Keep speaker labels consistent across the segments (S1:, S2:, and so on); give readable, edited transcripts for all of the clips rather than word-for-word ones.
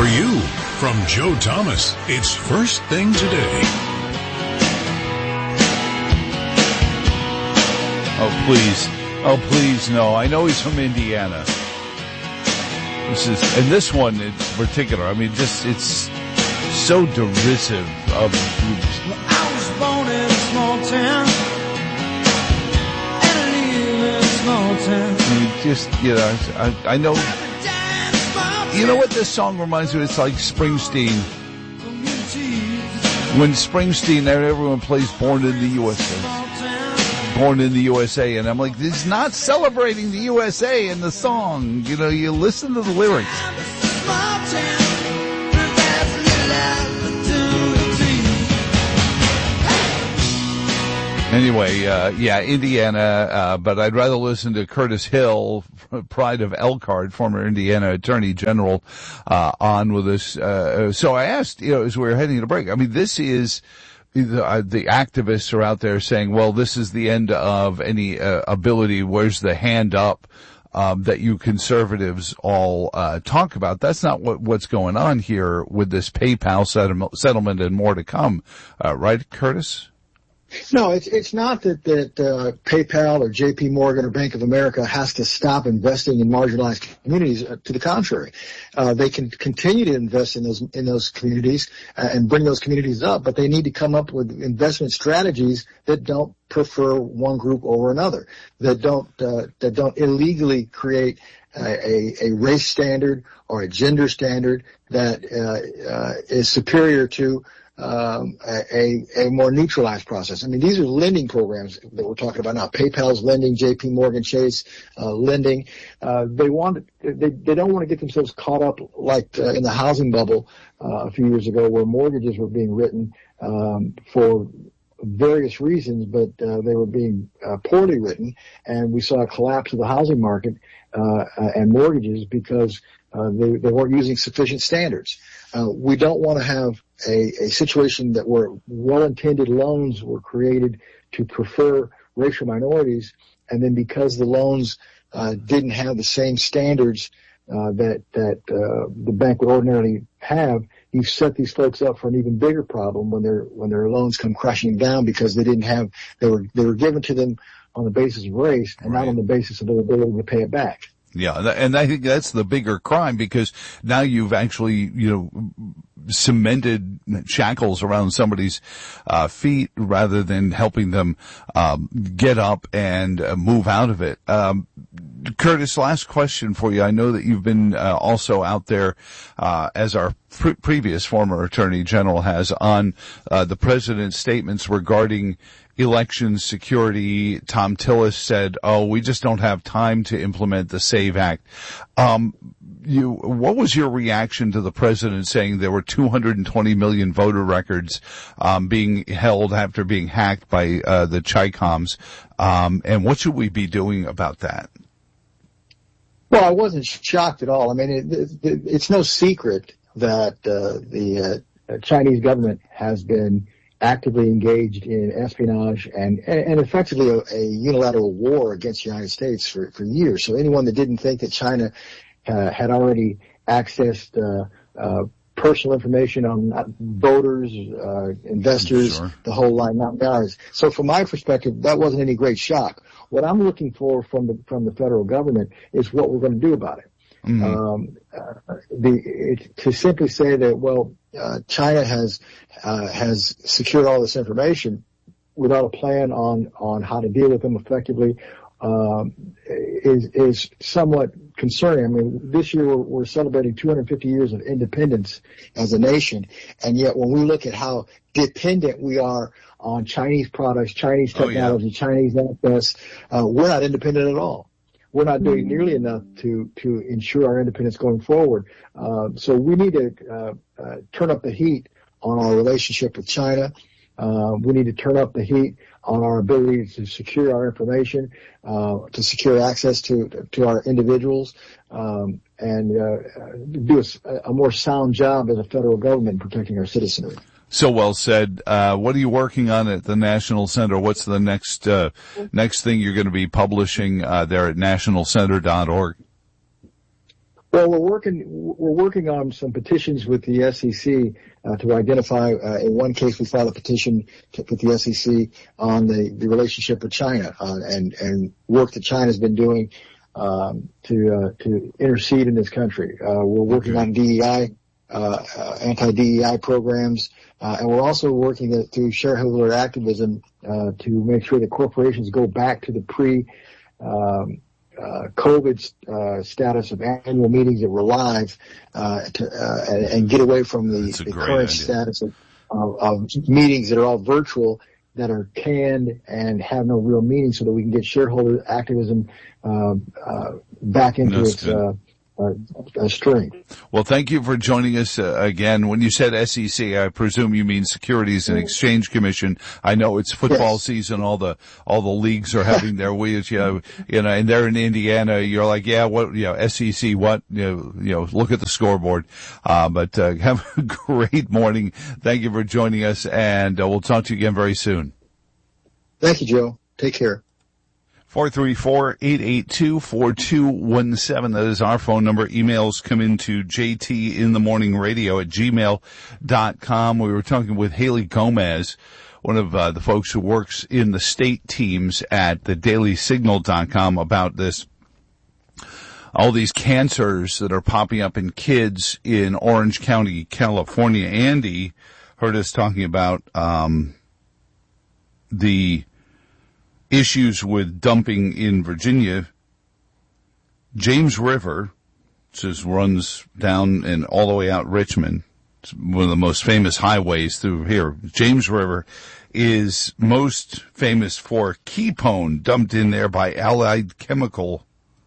S1: For you, from Joe Thomas, it's First Thing Today.
S2: Oh, please, no. I know he's from Indiana. This one in particular, I mean, it's so derisive of...
S3: I was born in a small town, and I live in a small town.
S2: I know... You know what this song reminds me of? It's like Springsteen. When Springsteen, everyone plays Born in the USA. Born in the USA. And I'm like, he's not celebrating the USA in the song. You know, you listen to the lyrics. Anyway, Indiana, but I'd rather listen to Curtis Hill, Pride of Elkhart, former Indiana Attorney General, on with us. So I asked, as we were heading to break, I mean, this is, the activists are out there saying, well, this is the end of any, ability, where's the hand up, that you conservatives all, talk about. That's not what's going on here with this PayPal settlement and more to come. Right, Curtis?
S4: No, it's not that PayPal or J.P. Morgan or Bank of America has to stop investing in marginalized communities. To the contrary, they can continue to invest in those communities and bring those communities up, but they need to come up with investment strategies that don't prefer one group over another, that don't illegally create a race standard or a gender standard that is superior to a more neutralized process. I mean, these are lending programs that we're talking about now. PayPal's lending, J.P. Morgan Chase lending. They don't want to get themselves caught up like in the housing bubble a few years ago, where mortgages were being written for various reasons, but they were being poorly written, and we saw a collapse of the housing market and mortgages because they weren't using sufficient standards. We don't want to have a situation that where well-intended loans were created to prefer racial minorities, and then because the loans didn't have the same standards that the bank would ordinarily have, you've set these folks up for an even bigger problem when their loans come crashing down because they were given to them on the basis of race and not on the basis of their ability to pay it back.
S2: Yeah, and I think that's the bigger crime, because now you've actually, cemented shackles around somebody's feet rather than helping them get up and move out of it. Curtis, last question for you. I know that you've been also out there as our previous former Attorney General has on the president's statements regarding election security. Tom Tillis said, we just don't have time to implement the SAVE Act. What was your reaction to the president saying there were 220 million voter records being held after being hacked by the Chicoms? And what should we be doing about that?
S4: Well, I wasn't shocked at all. I mean, it's no secret that the Chinese government has been actively engaged in espionage and effectively a unilateral war against the United States for years. So anyone that didn't think that China had already accessed personal information on voters, investors, sure, the whole line, not ours. So from my perspective, that wasn't any great shock. What I'm looking for from the federal government is what we're going to do about it. Mm-hmm. To simply say that, China has secured all this information without a plan on how to deal with them effectively, is somewhat concerning. I mean, this year we're celebrating 250 years of independence as a nation, and yet when we look at how dependent we are on Chinese products, Chinese technology, Chinese access, we're not independent at all. We're not doing nearly enough to ensure our independence going forward. So we need to turn up the heat on our relationship with China. We need to turn up the heat on our ability to secure our information, to secure access to our individuals, and do a more sound job as a federal government in protecting our citizenry.
S2: So well said. What are you working on at the National Center? What's the next thing you're going to be publishing there at nationalcenter.org?
S4: Well, we're working on some petitions with the SEC to identify. In one case, we filed a petition with the SEC on the relationship with China and work that China's been doing to intercede in this country. We're working on DEI, anti-DEI programs, and we're also working through shareholder activism to make sure that corporations go back to the COVID status of annual meetings that were live, and get away from the current status of meetings that are all virtual, that are canned and have no real meaning, so that we can get shareholder activism back into its strength.
S2: Well, thank you for joining us again. When you said SEC, I presume you mean Securities and Exchange Commission. I know it's football season; all the leagues are having their weeks, and they're in Indiana. You're like, yeah, what, SEC, what, look at the scoreboard. But have a great morning. Thank you for joining us, and we'll talk to you again very soon.
S4: Thank you, Joe. Take care.
S2: 434-882-4217. That is our phone number. Emails come into jtinthemorningradio@gmail.com. We were talking with Haley Gomez, one of the folks who works in the state teams at the dailysignal.com, about this, all these cancers that are popping up in kids in Orange County, California. Andy heard us talking about the issues with dumping in Virginia. James River, which runs down and all the way out Richmond, it's one of the most famous highways through here. James River is most famous for Kepone dumped in there by Allied Chemical.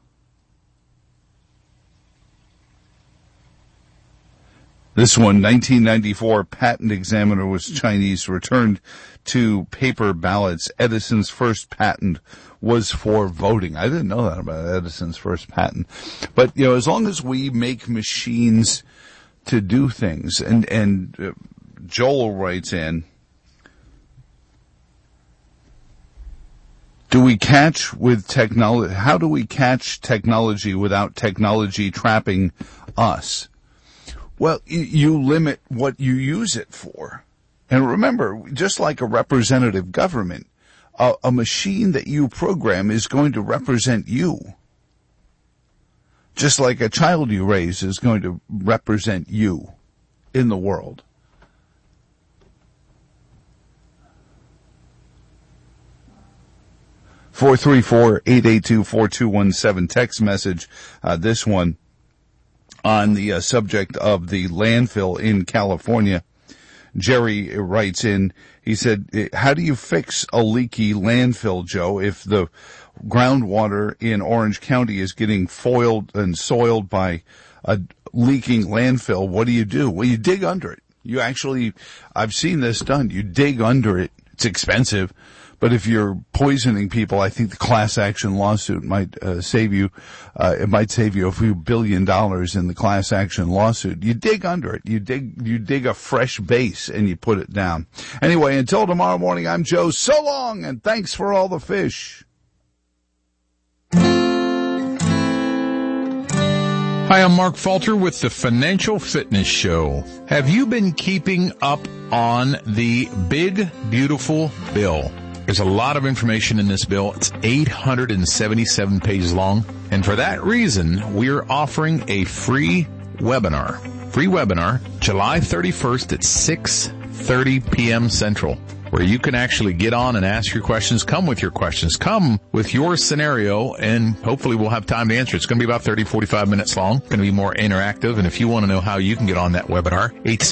S2: This one, 1994 patent examiner was Chinese, returned to paper ballots. Edison's first patent was for voting. I didn't know that about Edison's first patent. But, as long as we make machines to do things, and Joel writes in, how do we catch technology without technology trapping us? Well, you limit what you use it for. And remember, just like a representative government, a machine that you program is going to represent you. Just like a child you raise is going to represent you in the world. (434-882-4217) text message, this one, on the subject of the landfill in California. Jerry writes in, he said, how do you fix a leaky landfill, Joe, if the groundwater in Orange County is getting foiled and soiled by a leaking landfill? What do? Well, you dig under it. I've seen this done. You dig under it. It's expensive. But if you're poisoning people, I think the class action lawsuit might save you. It might save you a few $1 billion in the class action lawsuit. You dig under it. You dig a fresh base and you put it down. Anyway, until tomorrow morning, I'm Joe. So long, and thanks for all the fish.
S1: Hi, I'm Mark Falter with the Financial Fitness Show. Have you been keeping up on the big, beautiful bill? There's a lot of information in this bill. It's 877 pages long. And for that reason, we're offering a free webinar. July 31st at 6:30 p.m. Central, where you can actually get on and ask your questions. Come with your questions. Come with your scenario, and hopefully we'll have time to answer. It's going to be about 30, 45 minutes long. It's going to be more interactive. And if you want to know how you can get on that webinar,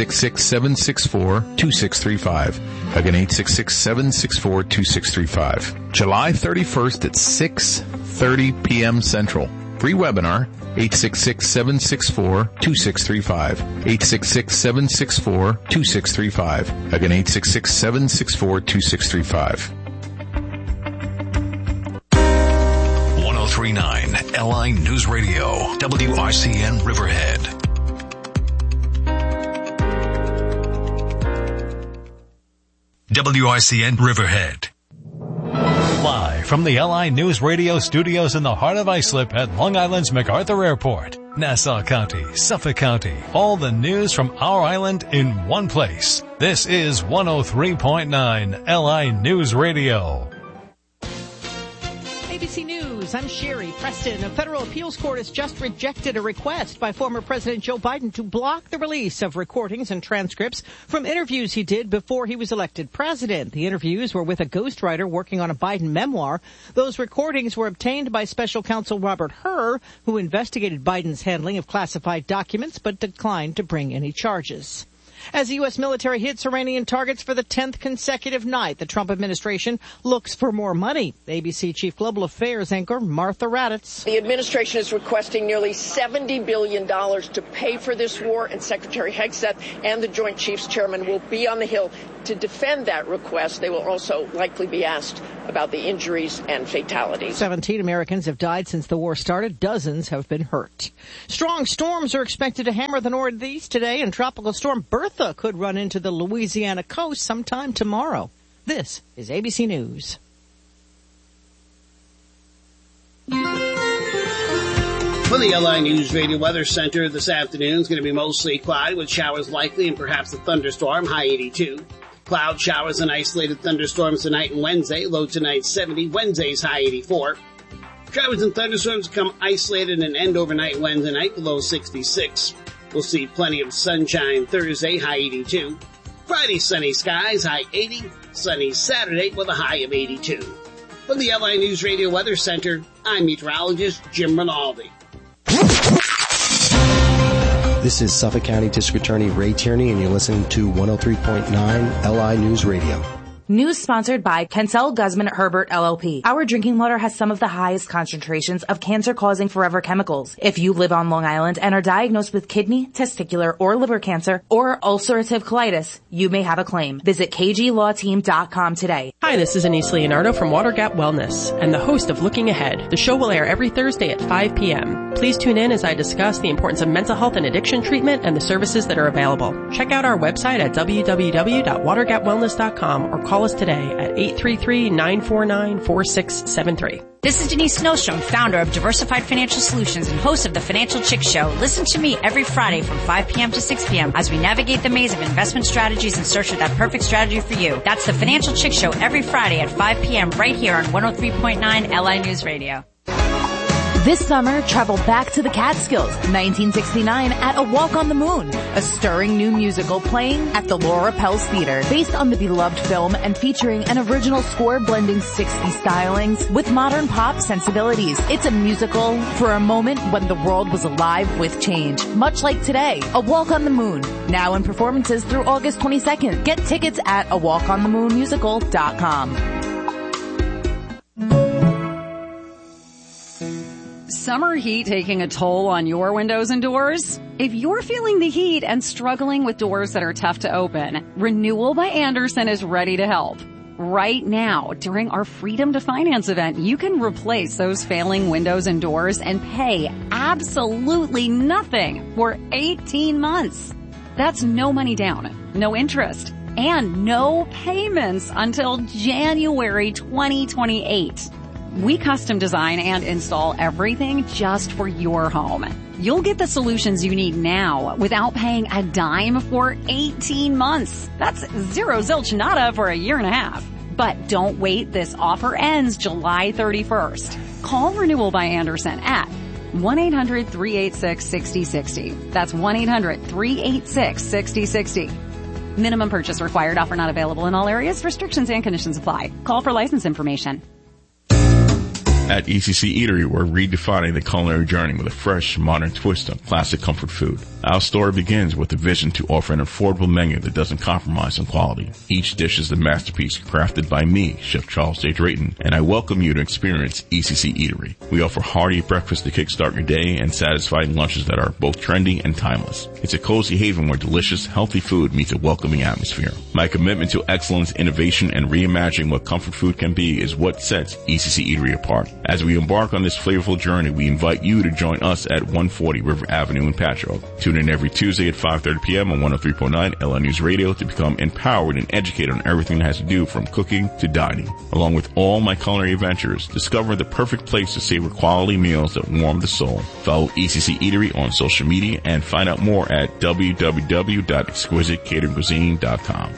S1: 866-764-2635. Again, 866-764-2635. July 31st at 6:30 p.m. Central. Free webinar. 866-764-2635. 866-764-2635. Again, 866-764-2635.
S5: 1039 LI News Radio, WRCN Riverhead. WRCN Riverhead. Live from the LI News Radio studios in the heart of Islip at Long Island's MacArthur Airport.
S6: Nassau County, Suffolk County, all the news from our island in one place. This is 103.9 LI News Radio.
S7: ABC News, I'm Sherry Preston. A federal appeals court has just rejected a request by former President Joe Biden to block the release of recordings and transcripts from interviews he did before he was elected president. The interviews were with a ghostwriter working on a Biden memoir. Those recordings were obtained by special counsel Robert Hur, who investigated Biden's handling of classified documents but declined to bring any charges. As the U.S. military hits Iranian targets for the 10th consecutive night, the Trump administration looks for more money. ABC Chief Global Affairs anchor Martha Raddatz.
S8: The administration is requesting nearly $70 billion to pay for this war, and Secretary Hegseth and the Joint Chiefs Chairman will be on the Hill to defend that request. They will also likely be asked about the injuries and fatalities. 17 Americans have died since the war started. Dozens have been hurt. Strong storms are expected to hammer the Northeast today, and Tropical Storm Bertha could run into the Louisiana coast sometime tomorrow. This is ABC News.
S9: For the LI News Radio Weather Center this afternoon is going to be mostly cloudy with showers likely and perhaps a thunderstorm, high 82. Cloud showers and isolated thunderstorms tonight and Wednesday, low tonight 70, Wednesday's high 84. Showers and thunderstorms come isolated and end overnight Wednesday night, below 66. We'll see plenty of sunshine Thursday, high 82. Friday, sunny skies, high 80. Sunny Saturday with a high of 82. From the LI News Radio Weather Center, I'm meteorologist Jim Rinaldi.
S10: This is Suffolk County District Attorney Ray Tierney, and you're listening to 103.9 LI News Radio.
S11: News sponsored by Kensel Guzman Herbert LLP. Our drinking water has some of the highest concentrations of cancer-causing forever chemicals. If you live on Long Island and are diagnosed with kidney, testicular, or liver cancer, or ulcerative colitis, you may have a claim. Visit kglawteam.com today.
S12: Hi, this is Anise Leonardo from Water Gap Wellness and the host of Looking Ahead. The show will air every Thursday at 5 p.m. Please tune in as I discuss the importance of mental health and addiction treatment and the services that are available. Check out our website at www.watergapwellness.com or call us today at 833-949-4673.
S13: This is Denise Snowstrom, founder of Diversified Financial Solutions and host of the Financial Chick Show. Listen to me every Friday from 5 p.m. to 6 p.m. as we navigate the maze of investment strategies and search for that perfect strategy for you. That's the Financial Chick Show every Friday at 5 p.m. right here on 103.9 LI News Radio.
S11: This summer, travel back to the Catskills, 1969, at A Walk on the Moon, a stirring new musical playing at the Laura Pels Theater, based on the beloved film and featuring an original score blending 60s stylings with modern pop sensibilities. It's a musical for a moment when the world was alive with change, much like today. A Walk on the Moon, now in performances through August 22nd. Get tickets at awalkonthemoonmusical.com.
S14: Summer heat taking a toll on your windows and doors? If you're feeling the heat and struggling with doors that are tough to open, Renewal by Andersen is ready to help. Right now, during our Freedom to Finance event, you can replace those failing windows and doors and pay absolutely nothing for 18 months. That's no money down, no interest, and no payments until January 2028. We custom design and install everything just for your home. You'll get the solutions you need now without paying a dime for 18 months. That's zero zilch nada for a year and a half. But don't wait. This offer ends July 31st. Call Renewal by Andersen at 1-800-386-6060. That's 1-800-386-6060. Minimum purchase required. Offer not available in all areas. Restrictions and conditions apply. Call for license information.
S15: At ECC Eatery, we're redefining the culinary journey with a fresh, modern twist on classic comfort food. Our story begins with a vision to offer an affordable menu that doesn't compromise on quality. Each dish is a masterpiece crafted by me, Chef Charles J. Drayton, and I welcome you to experience ECC Eatery. We offer hearty breakfast to kickstart your day and satisfying lunches that are both trendy and timeless. It's a cozy haven where delicious, healthy food meets a welcoming atmosphere. My commitment to excellence, innovation, and reimagining what comfort food can be is what sets ECC Eatery apart. As we embark on this flavorful journey, we invite you to join us at 140 River Avenue in Patchogue. Tune in every Tuesday at 5:30 p.m. on 103.9 LI News Radio to become empowered and educated on everything that has to do from cooking to dining. Along with all my culinary adventures, discover the perfect place to savor quality meals that warm the soul. Follow ECC Eatery on social media and find out more at www.exquisitecateringcuisine.com.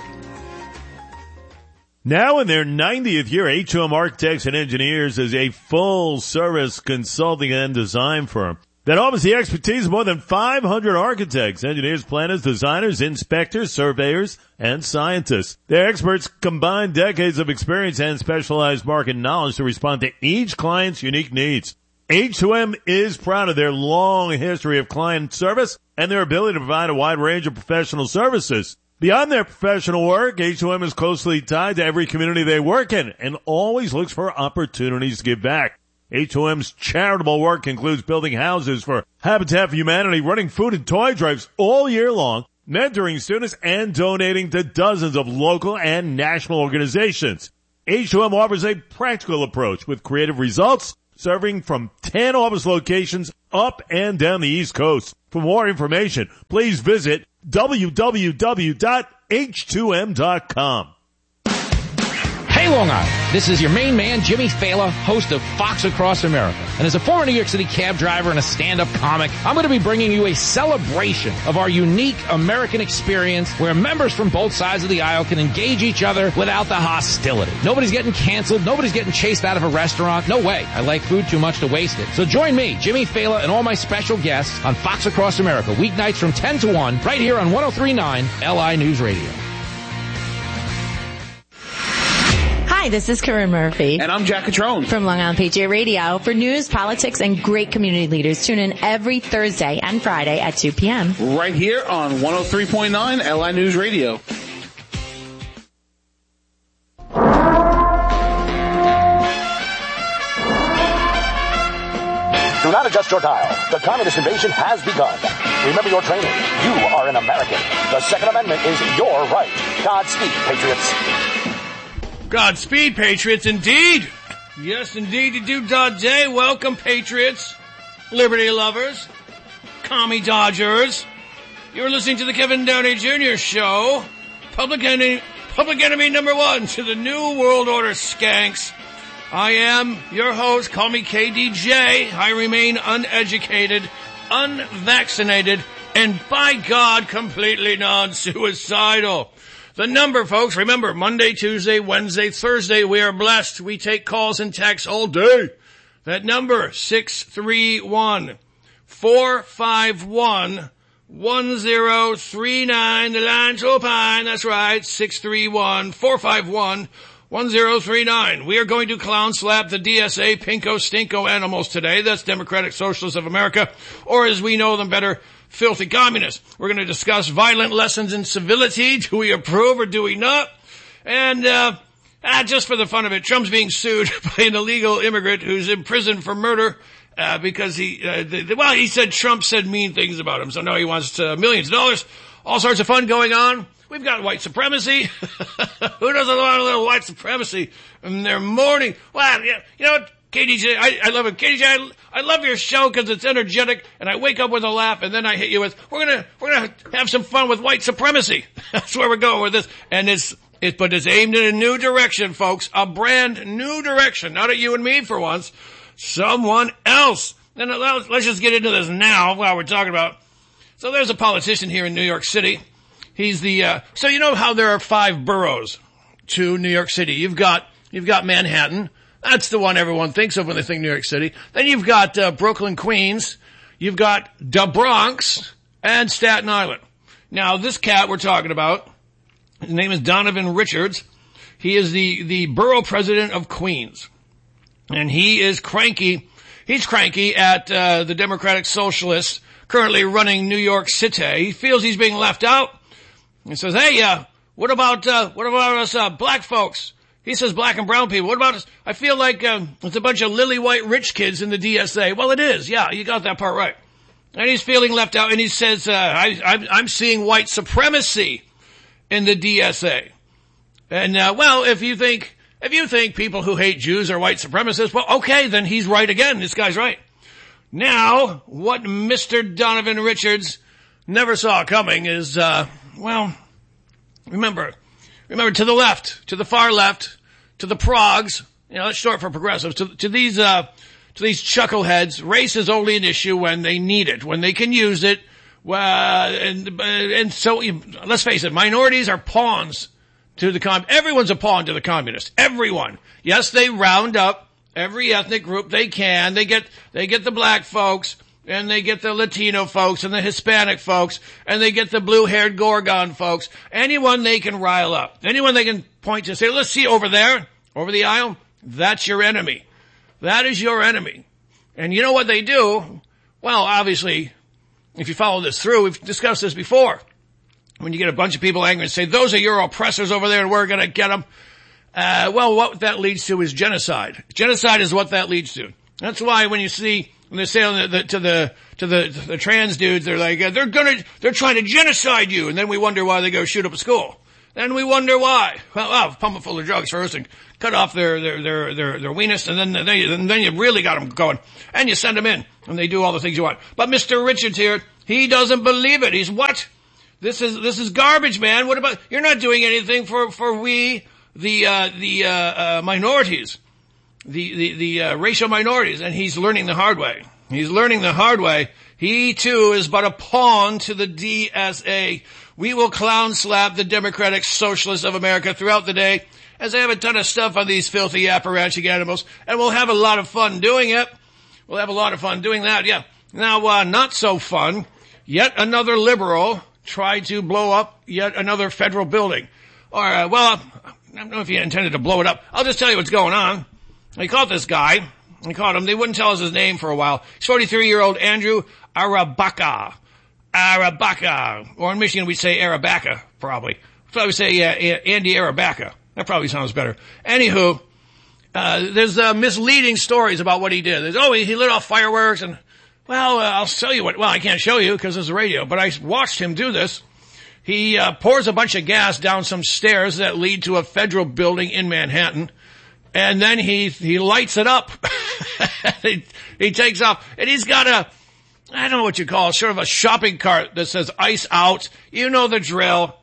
S16: Now in their 90th year, H2M Architects and Engineers is a full-service consulting and design firm that offers the expertise of more than 500 architects, engineers, planners, designers, inspectors, surveyors, and scientists. Their experts combine decades of experience and specialized market knowledge to respond to each client's unique needs. H2M is proud of their long history of client service and their ability to provide a wide range of professional services. Beyond their professional work, H2M is closely tied to every community they work in and always looks for opportunities to give back. H2M's charitable work includes building houses for Habitat for Humanity, running food and toy drives all year long, mentoring students, and donating to dozens of local and national organizations. H2M offers a practical approach with creative results, serving from 10 office locations up and down the East Coast. For more information, please visit www.h2m.com.
S17: Hey, Long Island. This is your main man, Jimmy Fallon, host of Fox Across America. And as a former New York City cab driver and a stand-up comic, I'm going to be bringing you a celebration of our unique American experience where members from both sides of the aisle can engage each other without the hostility. Nobody's getting canceled. Nobody's getting chased out of a restaurant. No way. I like food too much to waste it. So join me, Jimmy Fallon, and all my special guests on Fox Across America, weeknights from 10 to 1, right here on 103.9 LI News Radio.
S18: Hi, this is Corinne Murphy.
S19: And I'm Jack Catrone.
S18: From Long Island Patriot Radio. For news, politics, and great community leaders, tune in every Thursday and Friday at 2 p.m.
S19: Right here on 103.9 LI News Radio.
S20: Do not adjust your dial. The communist invasion has begun. Remember your training. You are an American. The Second Amendment is your right. Godspeed, patriots.
S21: Godspeed, patriots, indeed. Yes, indeed, you do, Day. Welcome, patriots, liberty lovers, commie dodgers. You're listening to the Kevin Downey Jr. Show. Public enemy number one to the New World Order skanks. I am your host. Call me KDJ. I remain uneducated, unvaccinated, and by God, completely non-suicidal. The number, folks, remember, Monday, Tuesday, Wednesday, Thursday, we are blessed. We take calls and texts all day. That number, 631-451-1039. The line's open. That's right, 631-451-1039. We are going to clown slap the DSA pinko stinko animals today. That's Democratic Socialists of America, or as we know them better, filthy communists. We're going to discuss violent lessons in civility. Do we approve or do we not? And just for the fun of it, Trump's being sued by an illegal immigrant who's in prison for murder because he said Trump said mean things about him. So now he wants millions of dollars. All sorts of fun going on. We've got white supremacy. Who doesn't want a little white supremacy in their morning? Well, you know what? KDJ, I love it. KDJ, I love your show because it's energetic, and I wake up with a laugh, and then I hit you with, we're gonna have some fun with white supremacy. That's where we're going with this. And but it's aimed in a new direction, folks. A brand new direction. Not at you and me for once. Someone else. And let's just get into this now while we're talking about. So there's a politician here in New York City. He's so you know how there are 5 boroughs to New York City. You've got Manhattan. That's the one everyone thinks of when they think New York City. Then you've got Brooklyn, Queens. You've got the Bronx and Staten Island. Now, this cat we're talking about, his name is Donovan Richards. He is the borough president of Queens. And he is cranky. He's cranky at the Democratic Socialists currently running New York City. He feels he's being left out. He says, hey, what about us black folks? He says black and brown people. What about us? I feel like it's a bunch of lily white rich kids in the DSA. Well, it is. Yeah, you got that part right. And he's feeling left out, and he says, I'm seeing white supremacy in the DSA. And, well, if you think If you think people who hate Jews are white supremacists, well, okay, then he's right again. This guy's right. Now, what Mr. Donovan Richards never saw coming is, remember, to the left, to the far left, to the progs, that's short for progressives, to these chuckleheads, race is only an issue when they need it, when they can use it. And so let's face it, minorities are pawns to the everyone's a pawn to the communists. Everyone. Yes, they round up every ethnic group they can. They get the black folks, and they get the Latino folks, and the Hispanic folks, and they get the blue-haired Gorgon folks. Anyone they can rile up. Anyone they can point to, say, let's see over there, over the aisle, that's your enemy. That is your enemy. And you know what they do? Well, obviously, if you follow this through, we've discussed this before. When you get a bunch of people angry and say, those are your oppressors over there and we're going to get them. What that leads to is genocide. Genocide is what that leads to. That's why when you see, when they say to the trans dudes, they're like, they're trying to genocide you. And then we wonder why they go shoot up a school. Then we wonder why. Well, pump it full of drugs first and cut off their weenus, and then you really got them going. And you send them in, and they do all the things you want. But Mr. Richards here, he doesn't believe it. He's what? This is garbage, man. What about, you're not doing anything for we, the minorities, the racial minorities, and he's learning the hard way. He's learning the hard way. He too is but a pawn to the DSA. We will clown slap the Democratic Socialists of America throughout the day, as they have a ton of stuff on these filthy apparatchik animals, and we'll have a lot of fun doing it. We'll have a lot of fun doing that, yeah. Now, not so fun. Yet another liberal tried to blow up yet another federal building. I don't know if he intended to blow it up. I'll just tell you what's going on. They caught this guy. They caught him. They wouldn't tell us his name for a while. He's 43-year-old Andrew Arabaca. Or in Michigan, we'd say Arabaca, probably. So I would say, Andy Arabaca. That probably sounds better. Anywho, there's misleading stories about what he did. He lit off fireworks and, I'll tell you what. Well, I can't show you because it's a radio, but I watched him do this. He pours a bunch of gas down some stairs that lead to a federal building in Manhattan, and then he lights it up. he takes off, and he's got I don't know what you call it, sort of a shopping cart that says "Ice Out." You know the drill.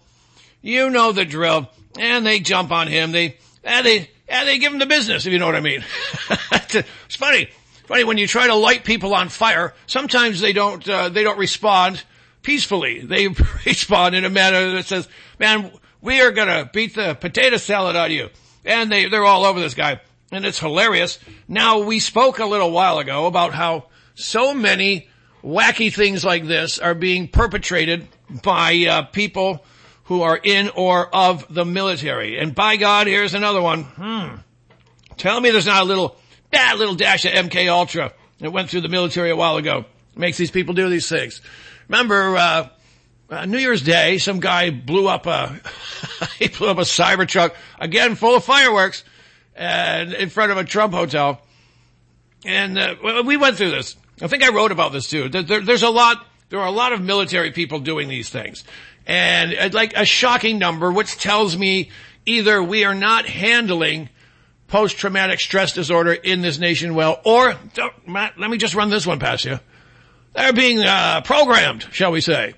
S21: And they jump on him. They give him the business, if you know what I mean. It's funny when you try to light people on fire. Sometimes they don't respond peacefully. They respond in a manner that says, "Man, we are gonna beat the potato salad out of you." And they're all over this guy, and it's hilarious. Now, we spoke a little while ago about how so many wacky things like this are being perpetrated by people who are in or of the military. And by God, here's another one. Tell me there's not a little dash of MK Ultra that went through the military a while ago. Makes these people do these things. Remember, New Year's Day, some guy blew up a Cybertruck, again full of fireworks, and in front of a Trump hotel. And we went through this. I think I wrote about this too. There are a lot of military people doing these things. And like a shocking number, which tells me either we are not handling post-traumatic stress disorder in this nation well, or, Matt, let me just run this one past you. They're being programmed, shall we say,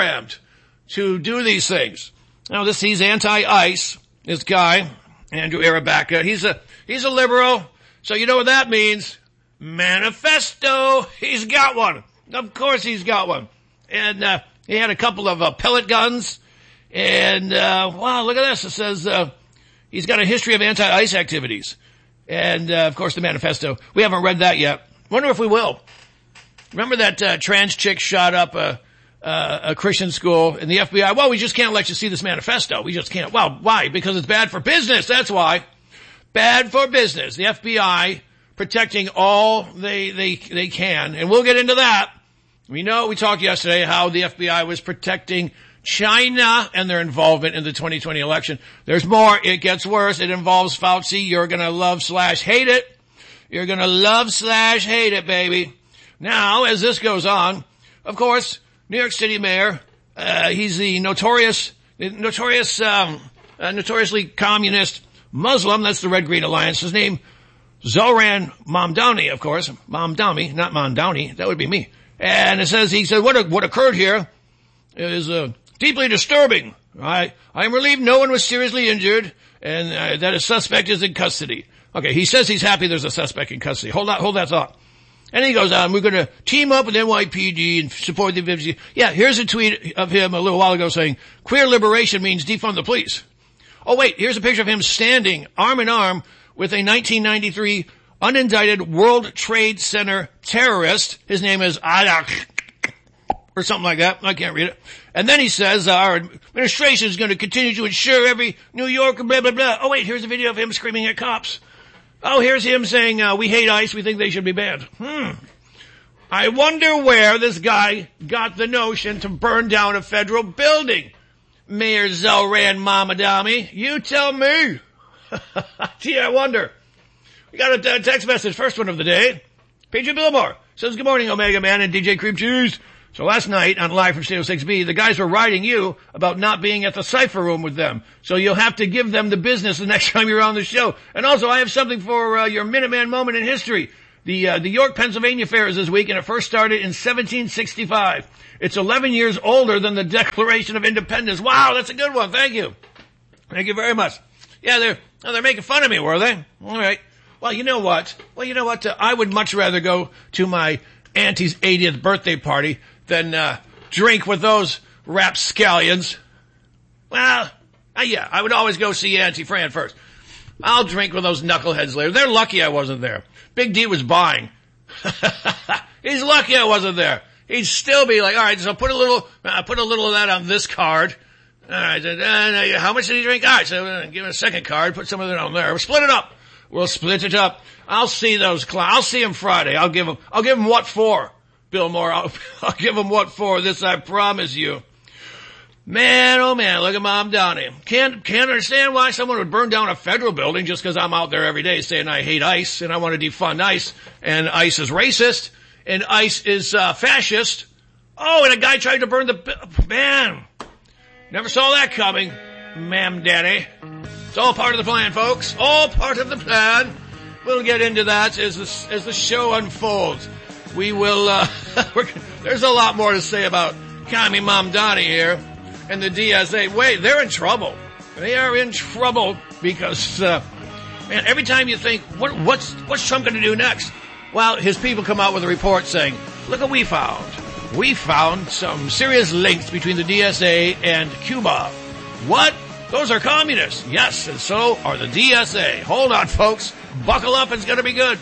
S21: to do these things. Now, he's anti-ICE, this guy, Andrew Arabaca. He's a liberal, so you know what that means. Manifesto. He's got one. Of course he's got one. And he had a couple of pellet guns. And wow, look at this. It says he's got a history of anti-ICE activities. And of course the manifesto. We haven't read that yet. Wonder if we will. Remember that trans chick shot up a Christian school, and the FBI, well, we just can't let you see this manifesto. We just can't. Well, why? Because it's bad for business. That's why. Bad for business. The FBI protecting all they can, and we'll get into that. We talked yesterday how the FBI was protecting China and their involvement in the 2020 election. There's more. It gets worse. It involves Fauci. You're gonna love/hate it. You're gonna love/hate it, baby. Now, as this goes on, of course, New York City mayor, he's the notoriously communist Muslim, that's the Red Green Alliance, his name Zoran Mamdani, of course. Mamdani, not Mamdani, that would be me. And he said, what occurred here is deeply disturbing. I am relieved no one was seriously injured and that a suspect is in custody. Okay, he says he's happy there's a suspect in custody. Hold that thought. And he goes on, we're going to team up with NYPD and support the VFC. Yeah, here's a tweet of him a little while ago saying, queer liberation means defund the police. Oh wait, here's a picture of him standing arm in arm with a 1993 unindicted World Trade Center terrorist. His name is Adak, or something like that. I can't read it. And then he says, our administration is going to continue to ensure every New Yorker, blah, blah, blah. Oh wait, here's a video of him screaming at cops. Oh, here's him saying, we hate ICE, we think they should be banned. I wonder where this guy got the notion to burn down a federal building. Mayor Zoran Mamdani, you tell me. Gee, I wonder. We got a text message, first one of the day. PJ Billmore says, good morning, Omega Man and DJ Cream Cheese. So last night on Live from Studio 6B, the guys were writing you about not being at the Cypher Room with them. So you'll have to give them the business the next time you're on the show. And also, I have something for your Minuteman moment in history. The York, Pennsylvania Fair is this week, and it first started in 1765. It's 11 years older than the Declaration of Independence. Wow, that's a good one. Thank you. Thank you very much. Yeah, they're making fun of me, were they? All right. Well, you know what? I would much rather go to my auntie's 80th birthday party than drink with those rapscallions. Well, yeah, I would always go see Auntie Fran first. I'll drink with those knuckleheads later. They're lucky I wasn't there. Big D was buying. He's lucky I wasn't there. He'd still be like, all right, so put a little of that on this card. All right, how much did he drink? All right, so give him a second card, put some of it on there. We'll split it up. I'll see those clowns. I'll see him Friday. I'll give him what for? Bill Moore, I'll give him what for, this I promise you. Man, oh man, look at Mamdani. Can't understand why someone would burn down a federal building just because I'm out there every day saying I hate ICE and I want to defund ICE, and ICE is racist, and ICE is fascist. Oh, and a guy tried to burn man. Never saw that coming, Mamdani. It's all part of the plan, folks. All part of the plan. We'll get into that as the show unfolds. We will, there's a lot more to say about Kami Mamdani here and the DSA. Wait, they're in trouble. They are in trouble because, man, every time you think, what's Trump going to do next? Well, his people come out with a report saying, look what we found. We found some serious links between the DSA and Cuba. What? Those are communists. Yes, and so are the DSA. Hold on, folks. Buckle up. It's going to be good.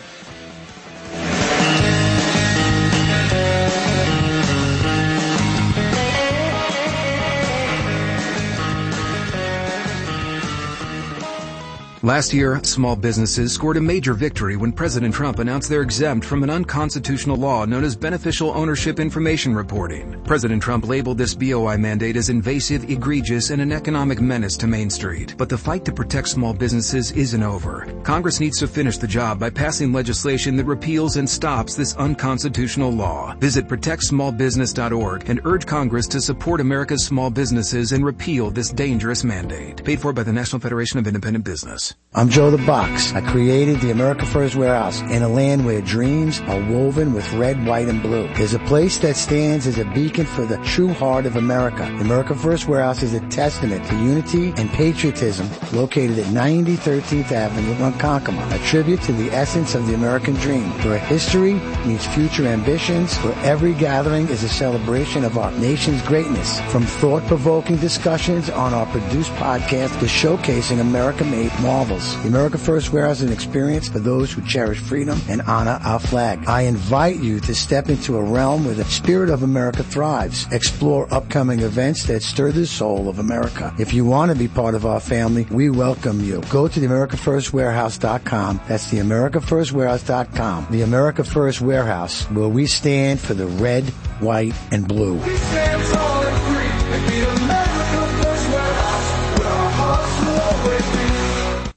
S3: Last year, small businesses scored a major victory when President Trump announced they're exempt from an unconstitutional law known as beneficial ownership information reporting. President Trump labeled this BOI mandate as invasive, egregious, and an economic menace to Main Street. But the fight to protect small businesses isn't over. Congress needs to finish the job by passing legislation that repeals and stops this unconstitutional law. Visit protectsmallbusiness.org and urge Congress to support America's small businesses and repeal this dangerous mandate. Paid for by the National Federation of Independent Business.
S22: I'm Joe the Box. I created the America First Warehouse in a land where dreams are woven with red, white, and blue. There's a place that stands as a beacon for the true heart of America. The America First Warehouse is a testament to unity and patriotism, located at 90 13th Avenue, Ronkonkoma, a tribute to the essence of the American dream, where history meets future ambitions, where every gathering is a celebration of our nation's greatness. From thought-provoking discussions on our produced podcast to showcasing America-made marvels. The America First Warehouse is an experience for those who cherish freedom and honor our flag. I invite you to step into a realm where the spirit of America thrives. Explore upcoming events that stir the soul of America. If you want to be part of our family, we welcome you. Go to theamericafirstwarehouse.com. That's theamericafirstwarehouse.com. The America First Warehouse, where we stand for the red, white, and blue.
S23: We stand tall and free and be America First Warehouse, where our hearts will always be.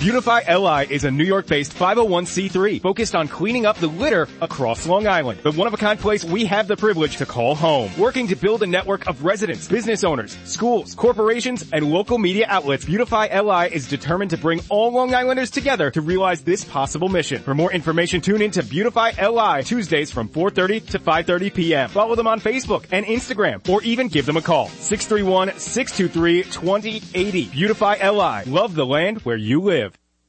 S1: Beautify LI is a New York-based 501c3 focused on cleaning up the litter across Long Island, the one-of-a-kind place we have the privilege to call home. Working to build a network of residents, business owners, schools, corporations, and local media outlets, Beautify LI is determined to bring all Long Islanders together to realize this possible mission. For more information, tune in to Beautify LI Tuesdays from 4:30 to 5:30 p.m. Follow them on Facebook and Instagram, or even give them a call. 631-623-2080. Beautify LI. Love the land where you live.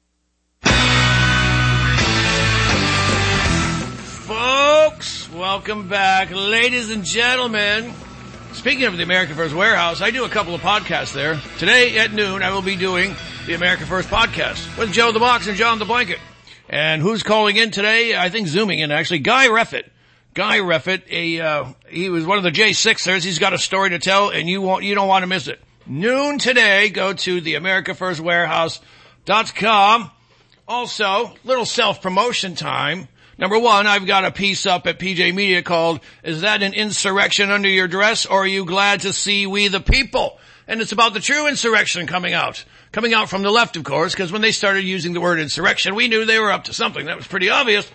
S21: Folks, welcome back. Ladies and gentlemen, speaking of the America First Warehouse, I do a couple of podcasts there. Today at noon, I will be doing the America First podcast with Joe the Box and John the Blanket. And who's calling in today? I think Zooming in, actually. Guy Reffitt. Guy Reffitt, he was one of the J6ers. He's got a story to tell, and you don't want to miss it. Noon today, go to the AmericaFirstWarehouse.com. Also, little self-promotion time. Number one, I've got a piece up at PJ Media called, "Is that an insurrection under your dress, or are you glad to see we the people?" And it's about the true insurrection coming out from the left, of course, because when they started using the word insurrection, we knew they were up to something. That was pretty obvious.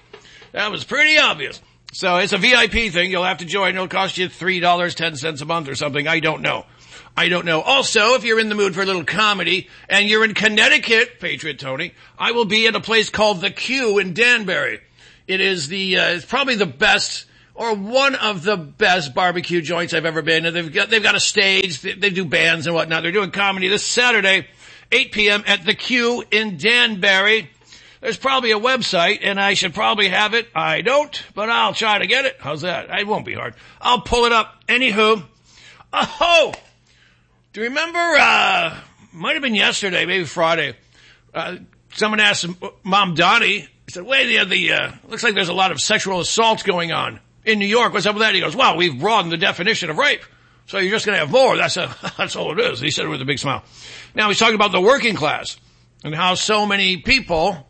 S21: So it's a VIP thing. You'll have to join. It'll cost you $3.10 a month or something. I don't know. Also, if you're in the mood for a little comedy and you're in Connecticut, Patriot Tony, I will be at a place called The Q in Danbury. It is it's probably the best or one of the best barbecue joints I've ever been. And they've got a stage. They do bands and whatnot. They're doing comedy this Saturday, 8 p.m. at The Q in Danbury. There's probably a website, and I should probably have it. I don't, but I'll try to get it. How's that? It won't be hard. I'll pull it up. Anywho. Oh! Do you remember, might have been yesterday, maybe Friday, someone asked Mom Donnie, he said, looks like there's a lot of sexual assault going on in New York. What's up with that? He goes, well, we've broadened the definition of rape. So you're just going to have more. That's all it is. He said it with a big smile. Now he's talking about the working class and how so many people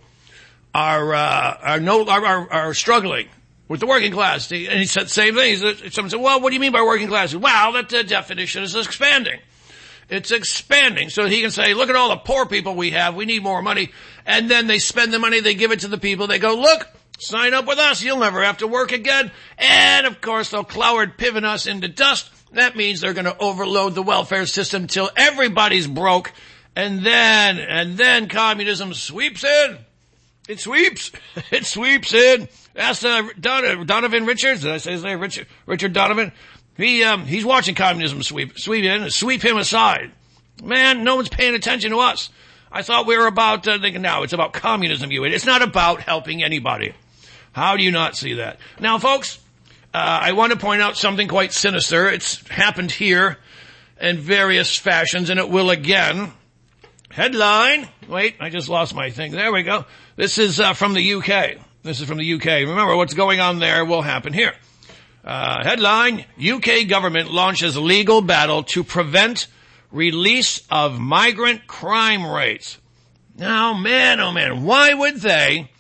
S21: are struggling with the working class. And he said the same thing. Someone said, well, what do you mean by working class? Well, that the definition is expanding. It's expanding. So he can say, look at all the poor people we have. We need more money. And then they spend the money. They give it to the people. They go, look, sign up with us. You'll never have to work again. And of course, they'll cloward pivot us into dust. That means they're going to overload the welfare system till everybody's broke. And then communism sweeps in. It sweeps in. Ask Donovan Richards. Did I say his name? Richard Donovan. He's watching communism sweep him aside. Man, no one's paying attention to us. I thought we were about thinking now it's about communism, you idiot. It's not about helping anybody. How do you not see that? Now, folks, I want to point out something quite sinister. It's happened here in various fashions, and it will again. Headline. Wait, I just lost my thing. There we go. This is from the UK. Remember, what's going on there will happen here. Headline, UK government launches legal battle to prevent release of migrant crime rates. Now, man, oh man, why would the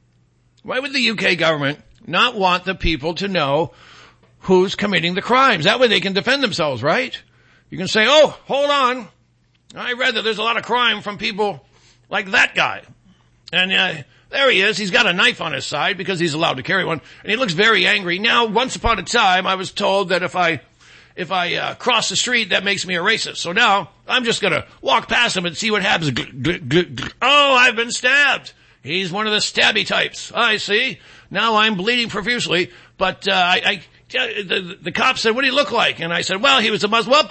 S21: UK government not want the people to know who's committing the crimes? That way they can defend themselves, right? You can say, oh, hold on. I read that there's a lot of crime from people like that guy. And, there he is. He's got a knife on his side because he's allowed to carry one. And he looks very angry. Now, once upon a time, I was told that if I cross the street, that makes me a racist. So now, I'm just gonna walk past him and see what happens. Oh, I've been stabbed. He's one of the stabby types. I see. Now I'm bleeding profusely. But, the cop said, what do you look like? And I said, well, he was a Muslim.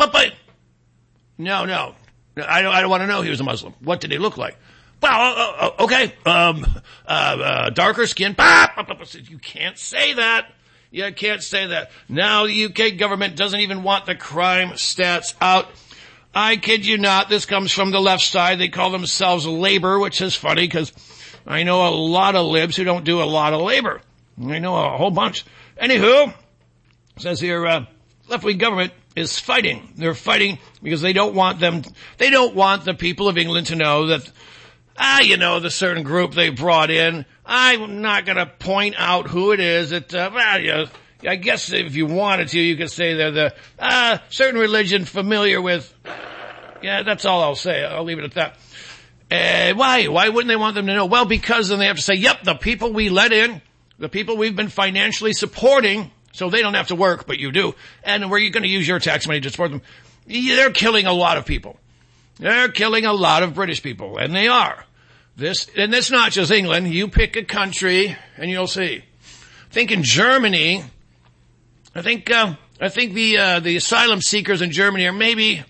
S21: No. I don't want to know he was a Muslim. What did he look like? Well, okay. Darker skin. You can't say that. You can't say that. Now the UK government doesn't even want the crime stats out. I kid you not. This comes from the left side. They call themselves Labour, which is funny because I know a lot of libs who don't do a lot of labor. I know a whole bunch. Anywho, it says here, left-wing government is fighting. They're fighting because they don't want the people of England to know that the certain group they brought in. I'm not going to point out who it is. I guess if you wanted to, you could say they're the certain religion familiar with. Yeah, that's all I'll say. I'll leave it at that. Why? Why wouldn't they want them to know? Well, because then they have to say, yep, the people we let in, the people we've been financially supporting, so they don't have to work, but you do, and where you're going to use your tax money to support them, they're killing a lot of people. They're killing a lot of British people, and they are. And it's not just England. You pick a country, and you'll see. I think in Germany, I think the asylum seekers in Germany are maybe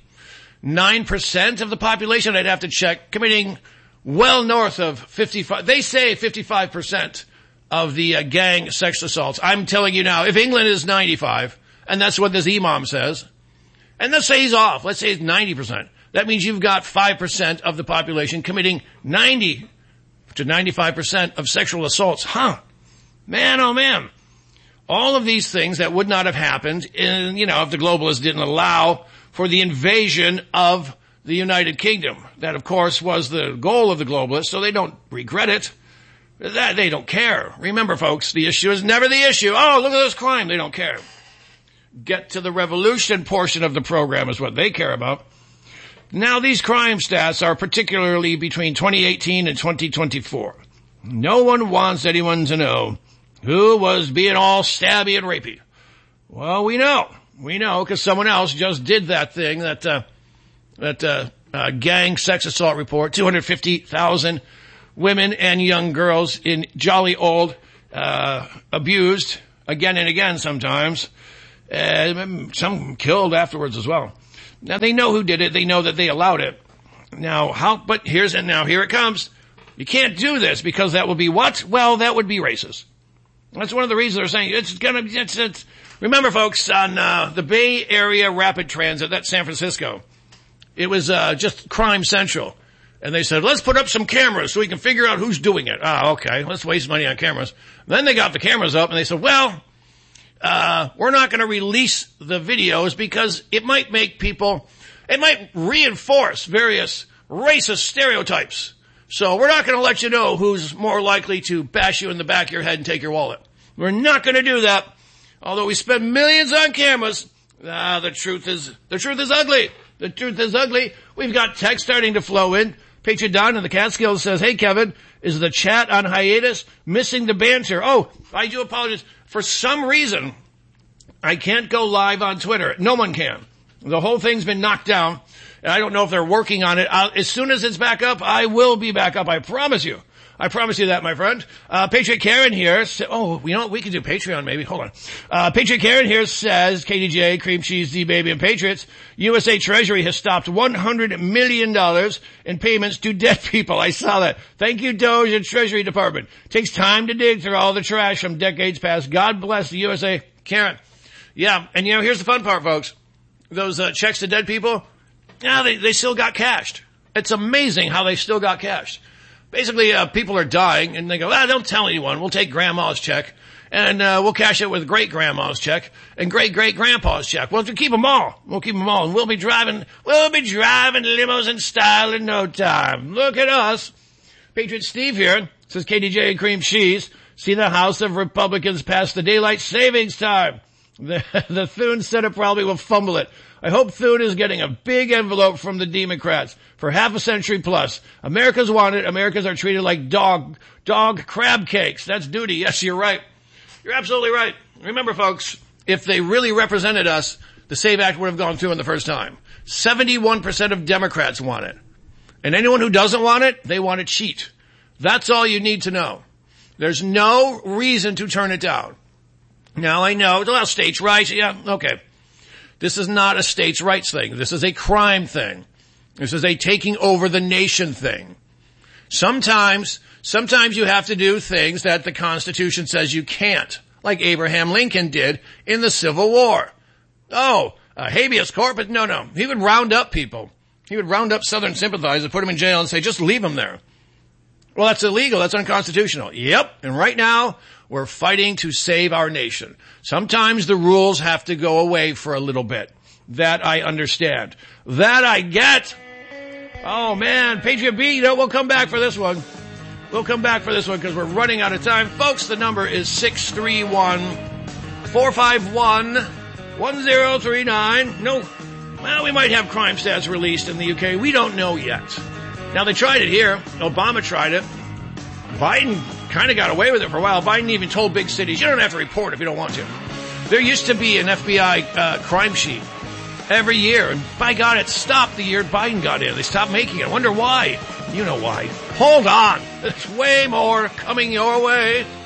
S21: 9% of the population. I'd have to check, committing well north of 55. They say 55% of the gang sex assaults. I'm telling you now, if England is 95, and that's what this imam says, and let's say he's off. Let's say it's 90%. That means you've got 5% of the population committing 90 to 95% of sexual assaults. Huh. Man, oh man. All of these things that would not have happened if the globalists didn't allow for the invasion of the United Kingdom. That, of course, was the goal of the globalists, so they don't regret it. They don't care. Remember, folks, the issue is never the issue. Oh, look at this crime. They don't care. Get to the revolution portion of the program is what they care about. Now, these crime stats are particularly between 2018 and 2024. No one wants anyone to know who was being all stabby and rapey. Well, we know. We know because someone else just did that thing, that gang sex assault report, 250,000 women and young girls in jolly old, abused again and again sometimes, some killed afterwards as well. Now they know who did it. They know that they allowed it. But here it comes. You can't do this because that will be what? Well, that would be racist. That's one of the reasons they're saying remember folks, on, the Bay Area Rapid Transit, that's San Francisco. It was, just Crime Central. And they said, let's put up some cameras so we can figure out who's doing it. Okay. Let's waste money on cameras. Then they got the cameras up and they said, well, we're not going to release the videos because it might reinforce various racist stereotypes. So we're not going to let you know who's more likely to bash you in the back of your head and take your wallet. We're not going to do that. Although we spend millions on cameras, the truth is ugly. The truth is ugly. We've got text starting to flow in. Patriot Don in the Catskills says, hey Kevin, is the chat on hiatus? Missing the banter. Oh, I do apologize. For some reason, I can't go live on Twitter. No one can. The whole thing's been knocked down. And I don't know if they're working on it. As soon as it's back up, I will be back up. I promise you. I promise you that, my friend. Patriot Karen here. We could do Patreon maybe. Hold on. Patriot Karen here says, KDJ, Cream Cheese, D-Baby, and Patriots, USA Treasury has stopped $100 million in payments to dead people. I saw that. Thank you, Doge and Treasury Department. Takes time to dig through all the trash from decades past. God bless the USA. Karen. Yeah, and here's the fun part, folks. Those checks to dead people, they still got cashed. It's amazing how they still got cashed. Basically, people are dying, and they go, don't tell anyone. We'll take Grandma's check, and we'll cash it with Great-Grandma's check and Great-Great-Grandpa's check. We'll keep them all. We'll keep them all, and we'll be driving limos in style in no time. Look at us. Patriot Steve here says, KDJ and Cream Cheese, see the House of Republicans pass the daylight savings time. The Thune Senate probably will fumble it. I hope Thune is getting a big envelope from the Democrats for half a century plus. Americans want it. Americans are treated like dog crab cakes. That's duty. Yes, you're right. You're absolutely right. Remember, folks, if they really represented us, the SAVE Act would have gone through in the first time. 71% of Democrats want it. And anyone who doesn't want it, they want to cheat. That's all you need to know. There's no reason to turn it down. Now, I know, well, states' rights, yeah, okay. This is not a states' rights thing. This is a crime thing. This is a taking over the nation thing. Sometimes you have to do things that the Constitution says you can't, like Abraham Lincoln did in the Civil War. Habeas corpus? No. He would round up people. He would round up Southern sympathizers, put them in jail, and say, just leave them there. Well, that's illegal. That's unconstitutional. Yep. And right now, we're fighting to save our nation. Sometimes the rules have to go away for a little bit. That I understand. That I get. Oh man, Patriot B, we'll come back for this one. We'll come back for this one because we're running out of time. Folks, the number is 631-451-1039. No, well, we might have crime stats released in the UK. We don't know yet. Now, they tried it here. Obama tried it. Biden kind of got away with it for a while. Biden even told big cities, you don't have to report if you don't want to. There used to be an FBI crime sheet every year, and by God, it stopped the year Biden got in. They stopped making it. I wonder why. You know why. Hold on. There's way more coming your way.